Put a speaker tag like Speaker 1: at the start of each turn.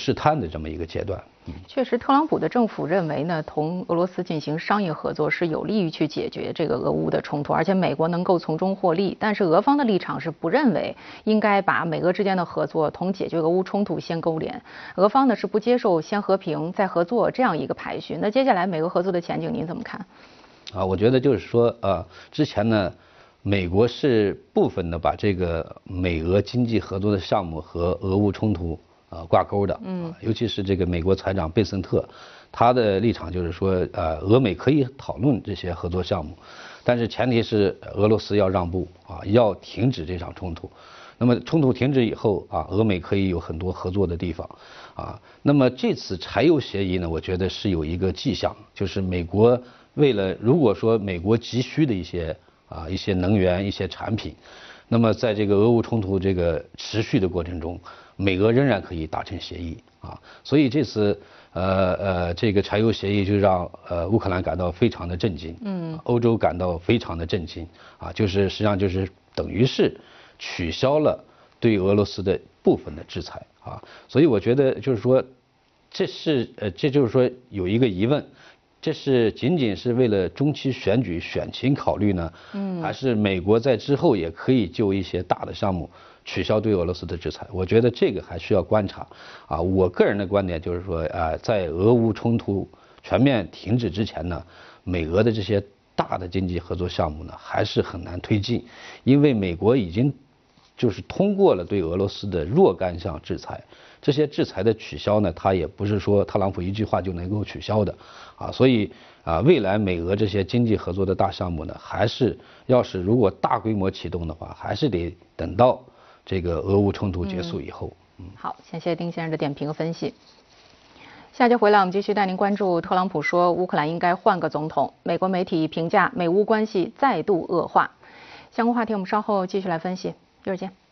Speaker 1: 试探的这么一个阶段。
Speaker 2: 确实，特朗普的政府认为呢，同俄罗斯进行商业合作是有利于去解决这个俄乌的冲突，而且美国能够从中获利。但是俄方的立场是不认为应该把美俄之间的合作同解决俄乌冲突先勾连。俄方呢是不接受先和平再合作这样一个排序。那接下来美俄合作的前景您怎么看？
Speaker 1: 我觉得就是说，之前呢，美国是部分的把这个美俄经济合作的项目和俄乌冲突挂钩的，尤其是这个美国财长贝森特，他的立场就是说，俄美可以讨论这些合作项目，但是前提是俄罗斯要让步要停止这场冲突。那么冲突停止以后俄美可以有很多合作的地方那么这次柴油协议呢，我觉得是有一个迹象，就是美国为了如果说美国急需的一些能源、一些产品，那么在这个俄乌冲突这个持续的过程中，美俄仍然可以达成协议所以这次这个柴油协议就让乌克兰感到非常的震惊，欧洲感到非常的震惊就是实际上就是等于是取消了对俄罗斯的部分的制裁所以我觉得就是说，这就是说有一个疑问。这是仅仅是为了中期选举选情考虑呢，还是美国在之后也可以就一些大的项目取消对俄罗斯的制裁？我觉得这个还需要观察我个人的观点就是说在俄乌冲突全面停止之前呢，美俄的这些大的经济合作项目呢还是很难推进，因为美国已经就是通过了对俄罗斯的若干项制裁。这些制裁的取消呢，它也不是说特朗普一句话就能够取消的所以未来美俄这些经济合作的大项目呢，还是如果大规模启动的话，还是得等到这个俄乌冲突结束以后。
Speaker 2: 好，谢谢丁先生的点评和分析。下节回来我们继续带您关注特朗普说乌克兰应该换个总统，美国媒体评价美乌关系再度恶化。相关话题我们稍后继续来分析，一会儿见。